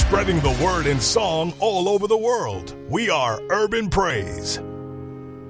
spreading the word in song all over the world. We are Urban Praise.